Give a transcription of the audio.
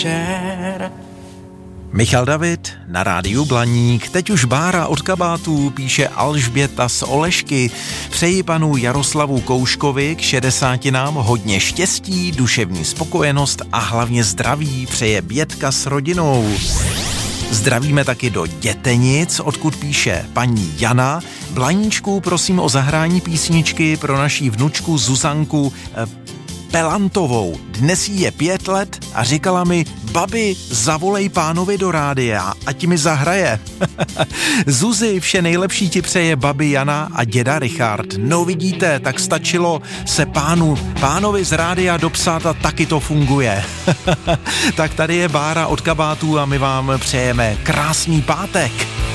Michal David na rádiu Blaník. Teď už Bára od kabátů, píše Alžběta z Olešky. Přeji panu Jaroslavu Kouškovi k 60 hodně štěstí, duševní spokojenost a hlavně zdraví. Přeje Bětka s rodinou. Zdravíme taky do Dětenic, odkud píše paní Jana. Blaníčku, prosím o zahrání písničky pro naší vnučku Zuzanku Pelantovou. Dnes jí je 5 let a říkala mi, babi, zavolej pánovi do rádia, ať mi zahraje. Zuzi, vše nejlepší ti přeje babi Jana a děda Richard. No vidíte, tak stačilo se pánovi z rádia dopsat a taky to funguje. Tak tady je Bára od kabátů a my vám přejeme krásný pátek.